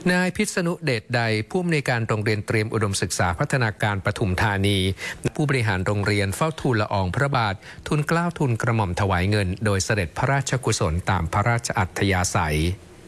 นายพิษณุเดชใดผู้อำนวยการโรงเรียนเตรียมอุดมศึกษาพัฒนาการปทุมธานีผู้บริหารโรงเรียนเฝ้าทูลละอองพระบาททุนเกล้าทุนกระหม่อมถวายเงินโดยเสด็จพระราชกุศลตามพระราชอัธยาศัย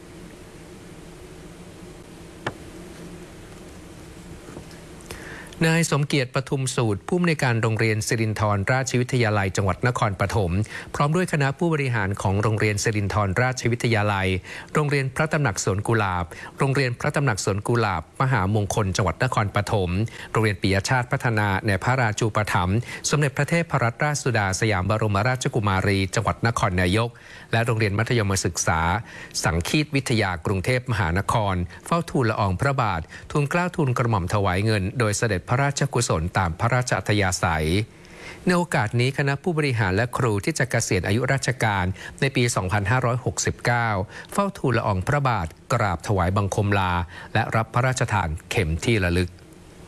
นายสมเกียรติปทุมสูตรผู้อำนวยการโรงเรียนสิรินธรราชวิทยาลัยจังหวัดนครปฐมพร้อมด้วยคณะผู้บริหารของโรงเรียนสิรินธรราชวิทยาลัยโรงเรียนพระตำหนักสวนกุหลาบโรงเรียนพระตำหนักสวนกุหลาบมหามงคลจังหวัดนครปฐมโรงเรียนปิยชาติพัฒนาในพระราชูปถัมภ์สมเด็จพระเทพรัตนราชสุดาสยามบรมราชกุมารีจังหวัดนครนายกและโรงเรียนมัธยมศึกษาสังคีตวิทยากรุงเทพมหานครเฝ้าทูลละอองพระบาททุนเกล้าทุนกระหม่อมถวายเงินโดยเสด็จพระราชกุศลตามพระราชอัธยาศัยในโอกาสนี้คณะผู้บริหารและครูที่จะเกษียณอายุราชการในปี 2569 เฝ้าทูลละอองพระบาทกราบถวายบังคมลาและรับพระราชทานเข็มที่ระลึก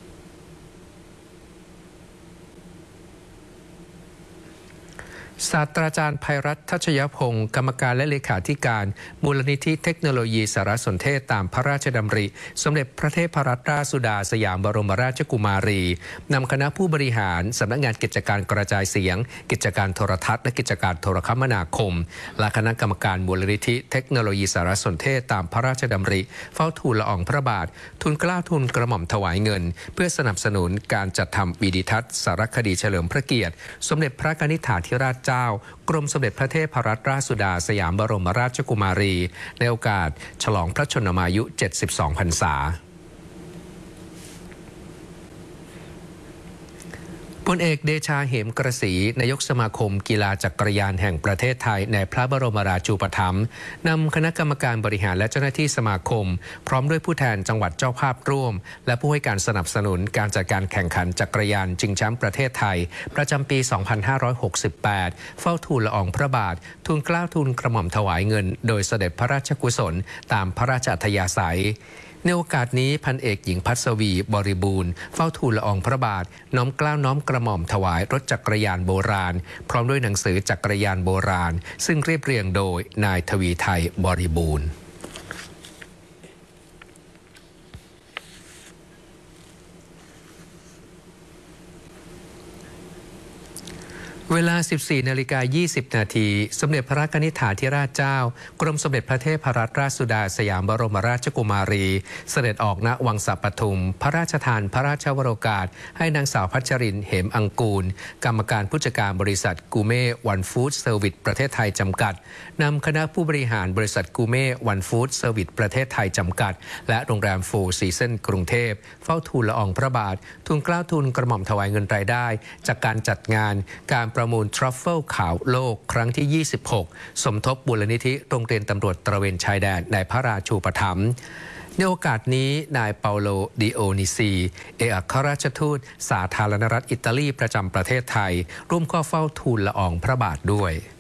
ศาสตราจารย์ไพรัตน์ ทัชยพงศ์กรรมการและเลขาธิการมูลนิธิเทคโนโลยีสารสนเทศตามพระราชดำริสมเด็จพระเทพรัตนราชสุดาสยามบรมราชกุมารีนำคณะผู้บริหารสำนักงานกิจการกระจายเสียงกิจการโทรทัศน์และกิจการโทรคมนาคมและคณะกรรมการมูลนิธิเทคโนโลยีสารสนเทศตามพระราชดำริเฝ้าทูลละอองพระบาททุนเกล้าทุนกระหม่อมถวายเงินเพื่อสนับสนุนการจัดทำวิดีทัศน์สารคดีเฉลิมพระเกียรติสมเด็จพระกนิษฐาธิราชเจ้ากรมสมเด็จพระเทพรัตนราชสุดาสยามบรมราชกุมารีในโอกาสฉลองพระชนมายุ 72 พรรษาพลเอกเดชาเหมกระสีนายกสมาคมกีฬาจักรยานแห่งประเทศไทยในพระบรมราชูปถัมภ์นำคณะกรรมการบริหารและเจ้าหน้าที่สมาคมพร้อมด้วยผู้แทนจังหวัดเจ้าภาพร่วมและผู้ให้การสนับสนุนการจัดการแข่งขันจักรยานชิงแชมป์ประเทศไทยประจำปี 2568 เฝ้าทูลละอองพระบาททุนเกล้าทุนกระหม่อมถวายเงินโดยเสด็จพระราชกุศลตามพระราชอัธยาศัยในโอกาสนี้พันเอกหญิงพัศวีบริบูรณ์เฝ้าทูลละอองพระบาทน้อมเกล้าน้อมกระหม่อมถวายรถจักรยานโบราณพร้อมด้วยหนังสือจักรยานโบราณซึ่งเรียบเรียงโดยนายทวีไทยบริบูรณ์เวลา 14:20 นาทีสมเด็จพระกนิษฐาธิราชเจ้ากรมสมเด็จพระเทพรัตนราชสุดาสยามบรมราชกุมารีเสด็จออกณวังสะปทุมพระราชทานพระราชวโรกาสให้นางสาวพัชรินทร์เหมอังกูลกรรมการผู้จัดการบริษัทกูเม่วันฟู้ดเซอร์วิสประเทศไทยจำกัดนำคณะผู้บริหารบริษัทกูเม่วันฟู้ดเซอร์วิสประเทศไทยจำกัดและโรงแรมโฟร์ซีซั่นกรุงเทพเฝ้าทูลละอองพระบาททุนเกล้าทุนกระหม่อมถวายเงินรายได้จากการจัดงานการประมูลทรัฟเฟิลขาวโลกครั้งที่ 26 สมทบมูลนิธิโรงเรียนตำรวจตระเวนชายแดนในพระราชูปถัมภ์ในโอกาสนี้นายเปาโลดิโอนิซีเอกอัครราชทูตสาธารณรัฐอิตาลีประจำประเทศไทยร่วมเข้าเฝ้าทูลละอองพระบาทด้วย